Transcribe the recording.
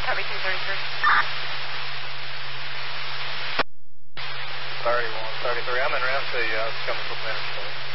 Copy 233. 31, 33. I'm in round 2. I was coming from Interstate.